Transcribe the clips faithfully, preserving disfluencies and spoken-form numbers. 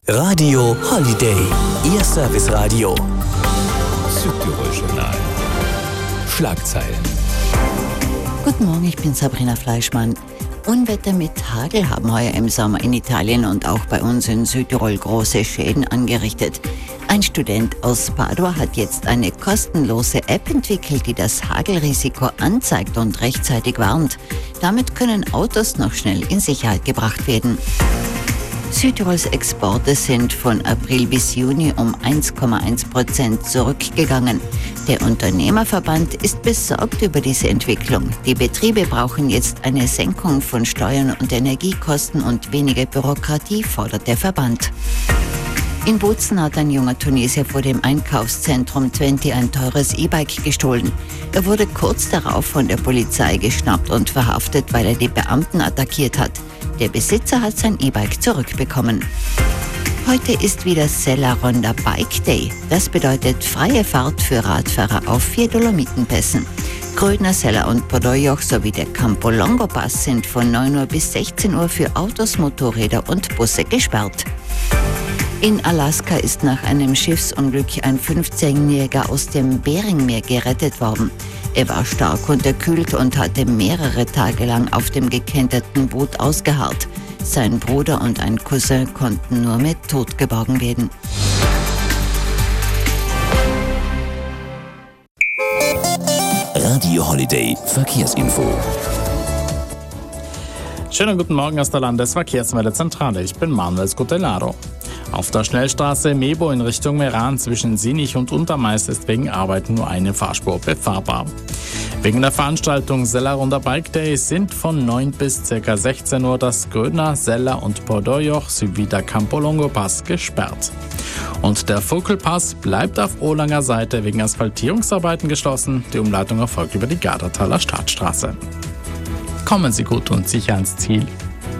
Radio Holiday, Ihr Serviceradio. Südtirol-Journal. Schlagzeilen. Guten Morgen, ich bin Sabrina Fleischmann. Unwetter mit Hagel haben heuer im Sommer in Italien und auch bei uns in Südtirol große Schäden angerichtet. Ein Student aus Padua hat jetzt eine kostenlose App entwickelt, die das Hagelrisiko anzeigt und rechtzeitig warnt. Damit können Autos noch schnell in Sicherheit gebracht werden. Südtirols Exporte sind von April bis Juni um eins Komma eins Prozent zurückgegangen. Der Unternehmerverband ist besorgt über diese Entwicklung. Die Betriebe brauchen jetzt eine Senkung von Steuern und Energiekosten und weniger Bürokratie, fordert der Verband. In Bozen hat ein junger Tunesier vor dem Einkaufszentrum Twente ein teures E-Bike gestohlen. Er wurde kurz darauf von der Polizei geschnappt und verhaftet, weil er die Beamten attackiert hat. Der Besitzer hat sein E-Bike zurückbekommen. Heute ist wieder Sella Ronda Bike Day. Das bedeutet freie Fahrt für Radfahrer auf vier Dolomitenpässen. Grödner, Sella und Podojoch sowie der Campo Longo Pass sind von neun Uhr bis sechzehn Uhr für Autos, Motorräder und Busse gesperrt. In Alaska ist nach einem Schiffsunglück ein fünfzehnjähriger aus dem Beringmeer gerettet worden. Er war stark unterkühlt und hatte mehrere Tage lang auf dem gekenterten Boot ausgeharrt. Sein Bruder und ein Cousin konnten nur mit Tod geborgen werden. Radio Holiday Verkehrsinfo. Schönen guten Morgen aus der Landesverkehrsmeldezentrale. Ich bin Manuel Scutellaro. Auf der Schnellstraße Mebo in Richtung Meran zwischen Sinich und Untermeis ist wegen Arbeiten nur eine Fahrspur befahrbar. Wegen der Veranstaltung Sella Ronda Bike Day sind von neun bis ca. sechzehn Uhr das Grödner, Sella und Podojoch sowie der Campo Longo Pass gesperrt. Und der Vogelpass bleibt auf Olanger Seite wegen Asphaltierungsarbeiten geschlossen. Die Umleitung erfolgt über die Gardertaler Stadtstraße. Kommen Sie gut und sicher ans Ziel.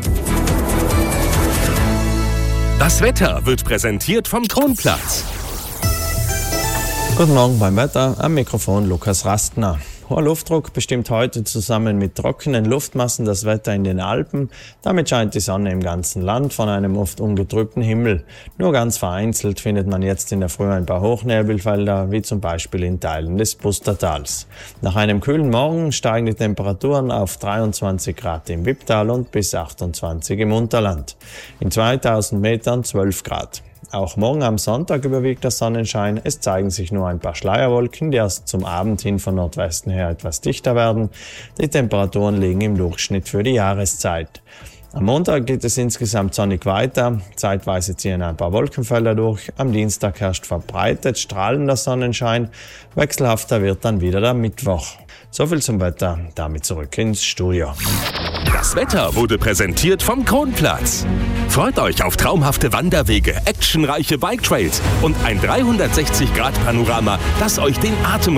Das Wetter wird präsentiert vom Kronplatz. Guten Morgen beim Wetter, am Mikrofon Lukas Rastner. Hoher Luftdruck bestimmt heute zusammen mit trockenen Luftmassen das Wetter in den Alpen. Damit scheint die Sonne im ganzen Land von einem oft ungetrübten Himmel. Nur ganz vereinzelt findet man jetzt in der Früh ein paar Hochnebelfelder, wie zum Beispiel in Teilen des Pustertals. Nach einem kühlen Morgen steigen die Temperaturen auf dreiundzwanzig Grad im Wipptal und bis achtundzwanzig im Unterland. In zweitausend Metern zwölf Grad. Auch morgen am Sonntag überwiegt der Sonnenschein. Es zeigen sich nur ein paar Schleierwolken, die erst zum Abend hin von Nordwesten her etwas dichter werden. Die Temperaturen liegen im Durchschnitt für die Jahreszeit. Am Montag geht es insgesamt sonnig weiter. Zeitweise ziehen ein paar Wolkenfelder durch. Am Dienstag herrscht verbreitet strahlender Sonnenschein. Wechselhafter wird dann wieder der Mittwoch. So viel zum Wetter. Damit zurück ins Studio. Das Wetter wurde präsentiert vom Kronplatz. Freut euch auf traumhafte Wanderwege, actionreiche Bike-Trails und ein dreihundertsechzig Grad Panorama, das euch den Atem